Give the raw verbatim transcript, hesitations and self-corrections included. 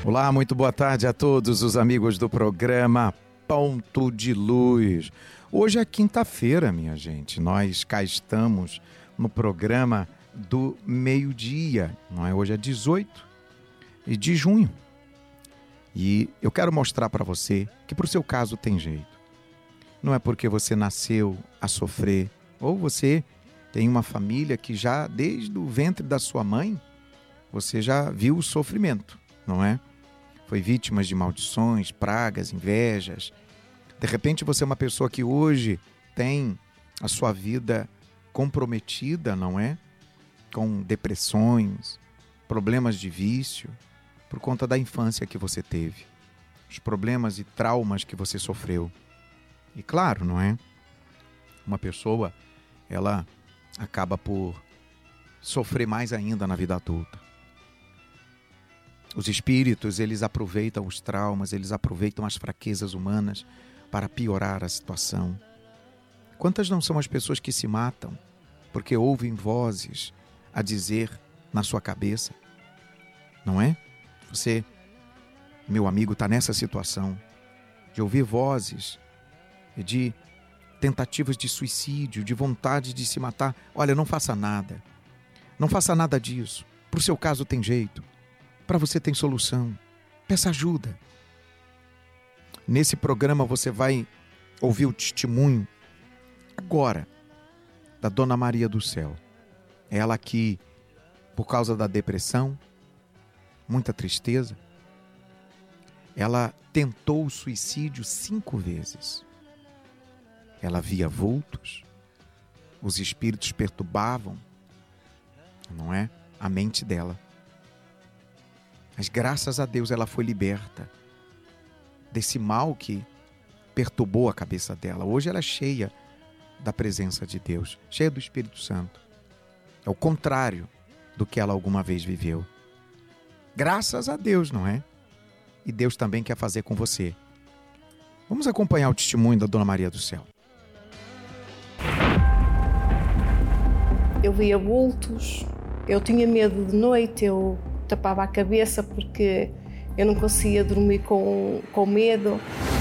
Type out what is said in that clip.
Olá, muito boa tarde a todos os amigos do programa Ponto de Luz. Hoje é quinta-feira, minha gente. Nós cá estamos no programa do meio-dia, não é? Hoje é dezoito de junho. E eu quero mostrar para você que para o seu caso tem jeito. Não é porque você nasceu a sofrer, ou você tem uma família que já desde o ventre da sua mãe, você já viu o sofrimento, não é? Foi vítima de maldições, pragas, invejas. De repente você é uma pessoa que hoje tem a sua vida comprometida, não é? Com depressões, problemas de vício, por conta da infância que você teve. Os problemas e traumas que você sofreu. E claro, não é? Uma pessoa, ela acaba por sofrer mais ainda na vida adulta. Os espíritos, eles aproveitam os traumas, eles aproveitam as fraquezas humanas para piorar a situação. Quantas não são as pessoas que se matam porque ouvem vozes a dizer na sua cabeça? Não é? Você, meu amigo, está nessa situação de ouvir vozes de tentativas de suicídio, de vontade de se matar. Olha, não faça nada. Não faça nada disso. Para o seu caso tem jeito. Para você tem solução. Peça ajuda. Nesse programa você vai ouvir o testemunho agora da Dona Maria do Céu. Ela que, por causa da depressão, muita tristeza, ela tentou o suicídio cinco vezes. Ela via vultos, os espíritos perturbavam, não é? A mente dela. Mas graças a Deus ela foi liberta desse mal que perturbou a cabeça dela. Hoje ela é cheia da presença de Deus, cheia do Espírito Santo. É o contrário do que ela alguma vez viveu. Graças a Deus, não é? E Deus também quer fazer com você. Vamos acompanhar o testemunho da Dona Maria do Céu. Eu via vultos, eu tinha medo de noite, eu tapava a cabeça porque eu não conseguia dormir com, com medo.